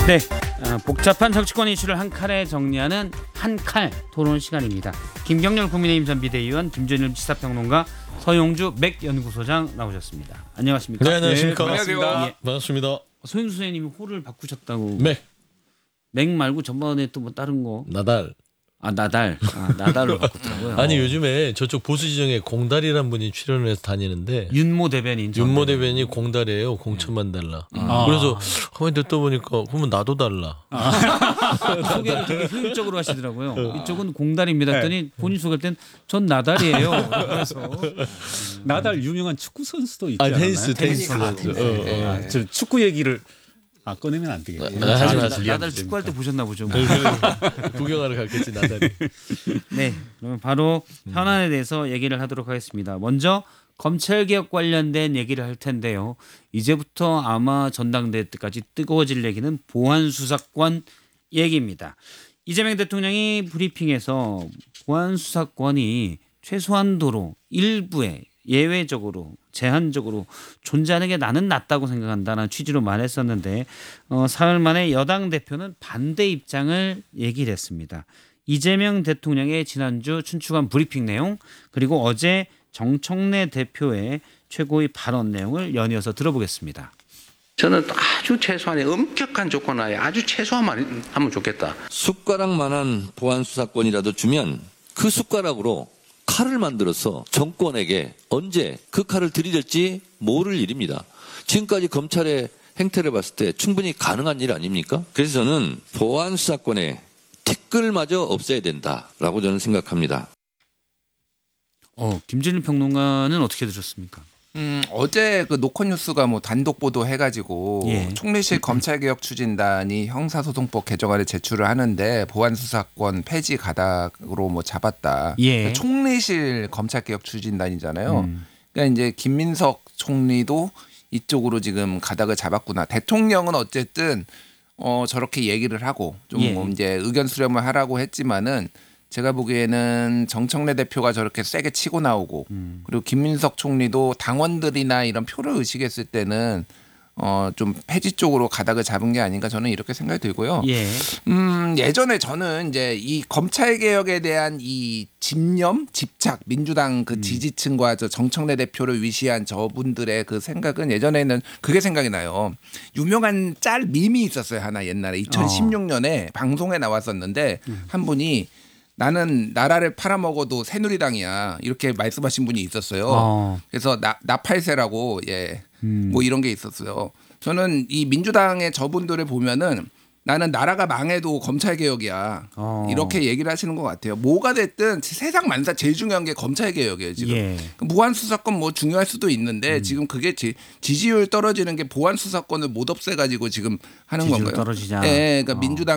네, 복잡한 정치권 이슈를 한 칼에 정리하는 한칼 토론 시간입니다. 김경렬 국민의힘 전 비대위원, 김준일 시사평론가, 서용주 맥연구소장 나오셨습니다. 안녕하십니까? 네, 안녕하십니까? 안녕하세요. 예. 반갑습니다. 서용주 선생님이 호를 바꾸셨다고. 맥 말고 전번에 또 뭐 다른 거. 나달. 나달로 바꿨다고요. 아니 요즘에 저쪽 보수 지정에 공달이란 분이 출연을 해서 다니는데 윤모 대변인. 윤모 대변이 공달이에요. 공천만 달라. 그래서 가만히 듣다 보니까 그러면 나도 달라. 소개를 되게 효율적으로 하시더라고요. 이쪽은 공달입니다. 했더니 본인 소개할 땐 전 나달이에요. 그래서 나달 유명한 축구 선수도 있지 않나요? 테니스 선수. 저 축구 얘기를 꺼내면 안 되겠네요. 하지 마세요. 나달 축구할 때 보셨나 보죠. 구경하러 갔겠지 나달이. 네, 그러면 바로 현안에 대해서 얘기를 하도록 하겠습니다. 먼저 검찰개혁 관련된 얘기를 할 텐데요. 이제부터 아마 전당대회 때까지 뜨거워질 얘기는 보안수사권 얘기입니다. 이재명 대통령이 브리핑에서 보안수사권이 최소한도로 일부에 예외적으로 제한적으로 존재하는 게 나는 낫다고 생각한다는 취지로 말했었는데 사흘 만에 여당 대표는 반대 입장을 얘기를 했습니다. 이재명 대통령의 지난주 춘추관 브리핑 내용 그리고 어제 정청래 대표의 최고위 발언 내용을 연이어서 들어보겠습니다. 저는 아주 최소한의 엄격한 조건 하에 아주 최소한만 하면 좋겠다. 숟가락만한 보안수사권이라도 주면 그 숟가락으로 칼을 만들어서 정권에게 언제 그 칼을 들이댈지 모를 일입니다. 지금까지 검찰의 행태를 봤을 때 충분히 가능한 일 아닙니까? 그래서 저는 보안수사권의 티끌마저 없애야 된다라고 저는 생각합니다. 김진일 평론가는 어떻게 들으셨습니까? 어제 그 노컷뉴스가 뭐 단독 보도해가지고 총리실 검찰개혁 추진단이 형사소송법 개정안을 제출을 하는데 보안수사권 폐지 가닥으로 뭐 잡았다. 그러니까 총리실 검찰개혁 추진단이잖아요. 그러니까 이제 김민석 총리도 이쪽으로 지금 가닥을 잡았구나. 대통령은 어쨌든 저렇게 얘기를 하고 좀 이제 의견 수렴을 하라고 했지만은. 제가 보기에는 정청래 대표가 저렇게 세게 치고 나오고 그리고 김민석 총리도 당원들이나 이런 표를 의식했을 때는 좀 폐지 쪽으로 가닥을 잡은 게 아닌가 저는 이렇게 생각이 들고요. 예전에 저는 이제 이 검찰 개혁에 대한 이 집착, 민주당 그 지지층과 저 정청래 대표를 위시한 저분들의 그 생각은 예전에는 그게 생각이 나요. 유명한 짤 밈이 있었어요 하나 옛날에 2016년에 방송에 나왔었는데 한 분이. 나는 나라를 팔아먹어도 새누리당이야 이렇게 말씀하신 분이 있었어요. 그래서 나팔새라고 뭐 이런 게 있었어요. 저는 이 민주당의 저분들을 보면은 나는 나라가 망해도 검찰개혁이야 이렇게 얘기를 하시는 것 같아요. 뭐가 됐든 세상 만사 제일 중요한 게 검찰개혁이에요 지금. 보안수사권 뭐 중요할 수도 있는데 지금 그게 지지율 떨어지는 게 보안수사권을 못 없애가지고 지금 하는 건가요? 떨어지자. 그러니까 민주당